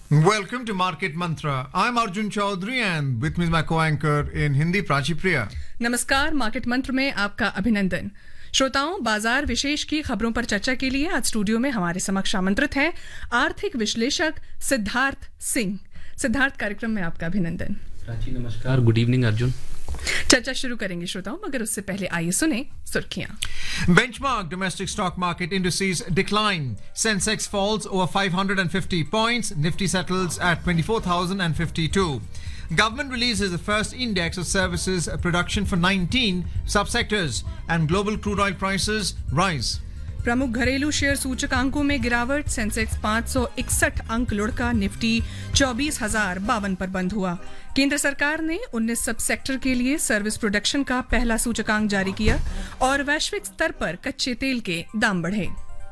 Welcome to Market Mantra. I'm Arjun Chaudhary and with me is my co-anchor in Hindi, Prachi Priya. नमस्कार, market मंत्र में आपका अभिनंदन। श्रोताओं, बाजार विशेष की खबरों पर चर्चा के लिए आज स्टूडियो में हमारे समक्ष आमंत्रित हैं आर्थिक विश्लेषक सिद्धार्थ सिंह। सिद्धार्थ, कार्यक्रम में आपका अभिनंदन। प्राची नमस्कार, गुड इवनिंग अर्जुन। चर्चा शुरू करेंगे श्रोताओं, मगर उससे पहले आइए सुने सुर्खियां। Benchmark domestic stock market indices decline. Sensex falls over 550 points. Nifty settles at 24,052. Government releases the first index of services production for 19 subsectors and global crude oil prices rise. प्रमुख घरेलू शेयर सूचकांकों में गिरावट। सेंसेक्स 561 अंक लुढ़का, Nifty 24,052 पर बंद हुआ। केंद्र सरकार ने 19 सब सेक्टर के लिए सर्विस प्रोडक्शन का पहला सूचकांक जारी किया और वैश्विक स्तर पर कच्चे तेल के दाम बढ़े।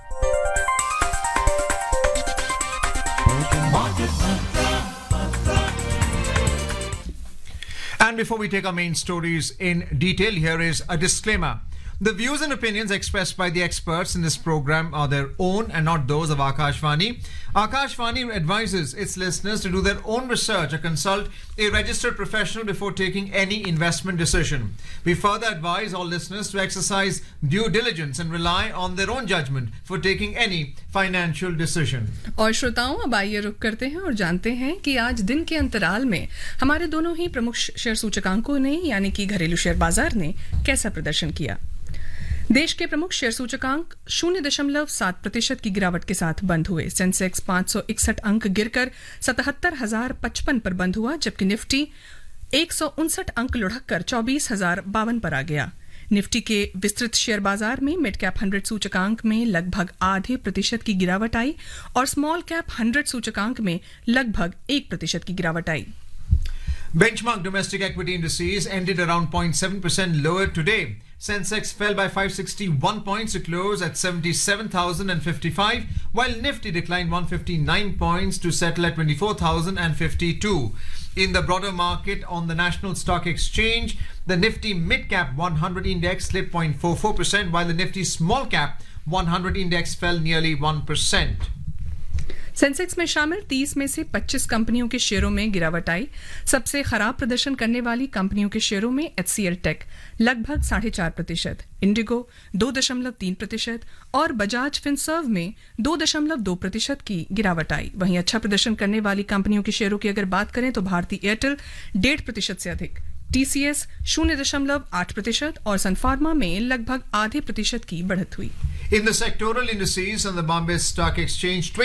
And before we take our main stories in detail, here is a disclaimer. The views and opinions expressed by the experts in this program are their own and not those of Akashvani. Akashvani advises its listeners to do their own research or consult a registered professional before taking any investment decision. We further advise all listeners to exercise due diligence and rely on their own judgment for taking any financial decision. और श्रोताओं, अब आइए रुक करते हैं और जानते हैं कि आज दिन के अंतराल में हमारे दोनों ही प्रमुख शेयर सूचकांकों ने यानी कि घरेलू शेयर बाजार ने कैसा प्रदर्शन किया। देश के प्रमुख शेयर सूचकांक 0.7% की गिरावट के साथ बंद हुए। सेंसेक्स 561 अंक गिरकर 77,055 पर बंद हुआ, जबकि निफ्टी 159 अंक लुढ़ककर 24,052 पर आ गया। निफ्टी के विस्तृत शेयर बाजार में मिड कैप 100 सूचकांक में लगभग आधे प्रतिशत की गिरावट आई और स्मॉल कैप 100 सूचकांक में लगभग 1% की गिरावट आई। Benchmark domestic equity indices ended around 0.7% lower today. Sensex fell by 561 points to close at 77,055, while Nifty declined 159 points to settle at 24,052. In the broader market on the National Stock Exchange, the Nifty Mid Cap 100 index slipped 0.44%, while the Nifty Small Cap 100 index fell nearly 1%. Sensex में शामिल 30 में से 25 कंपनियों के शेयरों में गिरावट आई। सबसे खराब प्रदर्शन करने वाली कंपनियों के शेयरों में HCL टेक लगभग 4.5%, इंडिगो 2.3% और बजाज फिनसर्व में 2.2% की गिरावट आई। वहीं अच्छा प्रदर्शन करने वाली कंपनियों के शेयरों की अगर बात करें तो भारती एयरटेल 1.5% से अधिक, TCS 0.8% और सन फार्मा में लगभग आधे प्रतिशत की बढ़त हुई। In the sectoral indices on the Bombay Stock Exchange,